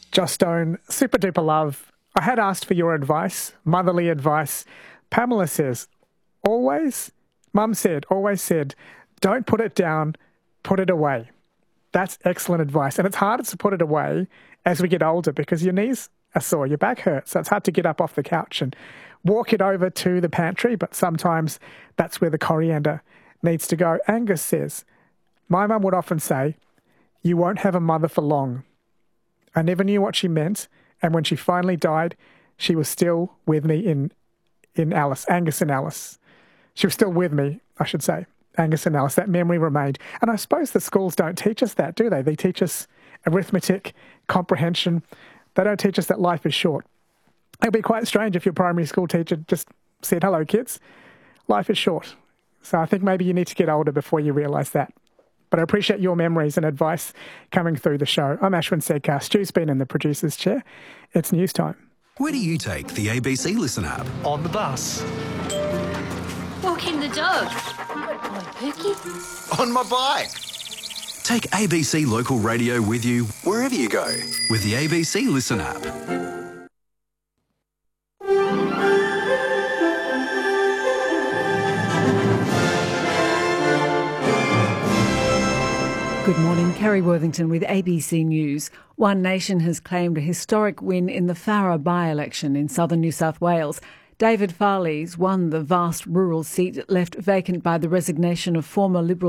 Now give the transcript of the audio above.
Joss Stone, super duper love. I had asked for your advice, motherly advice. Pamela says, always said, don't put it down, put it away. That's excellent advice. And it's harder to put it away as we get older because your knees are sore, your back hurts. So it's hard to get up off the couch and walk it over to the pantry, but sometimes that's where the coriander needs to go. Angus says, my mum would often say, you won't have a mother for long. I never knew what she meant, and when she finally died, she was still with me in Alice, Angus and Alice. She was still with me, I should say, Angus and Alice. That memory remained. And I suppose the schools don't teach us that, do they? They teach us arithmetic, comprehension. They don't teach us that life is short. It would be quite strange if your primary school teacher just said, hello, kids, life is short. So I think maybe you need to get older before you realise that. But I appreciate your memories and advice coming through the show. I'm Ashwin Sedkar. Stu's been in the producer's chair. It's news time. Where do you take the ABC Listen app? On the bus. Walking the dog. On Pookie. On my bike. Take ABC Local Radio with you wherever you go with the ABC Listen app. Good morning, Kerry Worthington with ABC News. One Nation has claimed a historic win in the Farrer by-election in southern New South Wales. David Farley's won the vast rural seat left vacant by the resignation of former Liberal